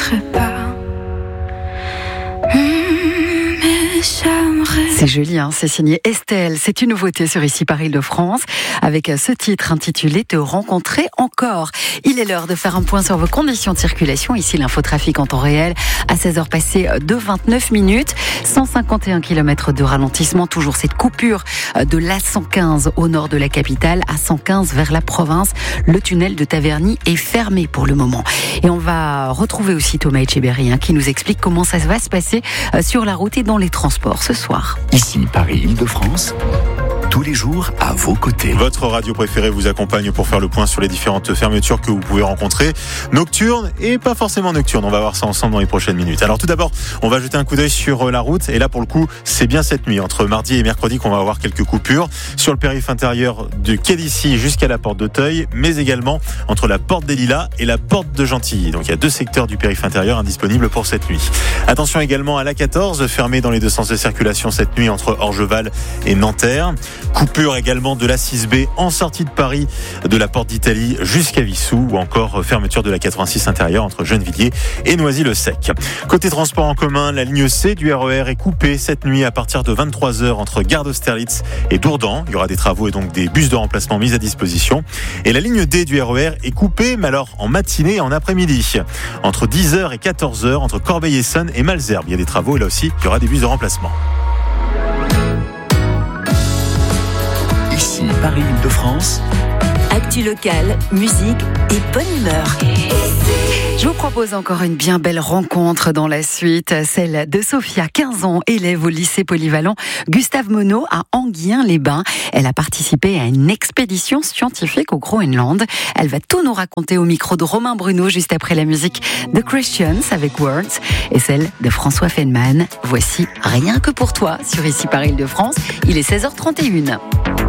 serai pas. Mais j'aimerais. C'est joli, hein, c'est signé Estelle. C'est une nouveauté sur Ici par Île-de-France, avec ce titre intitulé Te rencontrer encore. Il est l'heure de faire un point sur vos conditions de circulation. Ici, l'infotrafic en temps réel, à 16h passées de 29 minutes. 151 km de ralentissement, toujours cette coupure de l'A115 au nord de la capitale, A115 vers la province. Le tunnel de Taverny est fermé pour le moment. Et on va retrouver aussi Thomas Etcheberry, qui nous explique comment ça va se passer sur la route et dans les transports ce soir. Ici, Paris-Île-de-France, tous les jours à vos côtés. Votre radio préférée vous accompagne pour faire le point sur les différentes fermetures que vous pouvez rencontrer, nocturnes et pas forcément nocturnes. On va voir ça ensemble dans les prochaines minutes. Alors tout d'abord, on va jeter un coup d'œil sur la route. Et là, pour le coup, c'est bien cette nuit, entre mardi et mercredi, qu'on va avoir quelques coupures sur le périph' intérieur du quai d'Issy jusqu'à la porte d'Auteuil, mais également entre la porte des Lilas et la porte de Gentilly. Donc il y a 2 secteurs du périph' intérieur indisponibles pour cette nuit. Attention également à l'A14, fermée dans les 2 sens de circulation cette nuit entre Orgeval et Nanterre. Coupure également de la 6B en sortie de Paris, de la porte d'Italie jusqu'à Vissou, ou encore fermeture de la 86 intérieure entre Gennevilliers et Noisy-le-Sec. Côté transport en commun, la ligne C du RER est coupée cette nuit à partir de 23h entre Gare d'Austerlitz et Dourdan. Il y aura des travaux et donc des bus de remplacement mis à disposition. Et la ligne D du RER est coupée, mais alors en matinée et en après-midi. Entre 10h et 14h entre Corbeil-Essonnes et Malesherbes. Il y a des travaux et là aussi, il y aura des bus de remplacement. Ici, Paris-Île-de-France. Actu locale, musique et bonne humeur. Je vous propose encore une bien belle rencontre dans la suite, celle de Sophia, 15 ans, élève au lycée polyvalent Gustave Monod à Enghien-les-Bains. Elle a participé à une expédition scientifique au Groenland. Elle va tout nous raconter au micro de Romain Bruno juste après la musique de Christians avec Words et celle de François Feldman. Voici Rien que pour toi sur Ici par Île-de-France. Il est 16h31.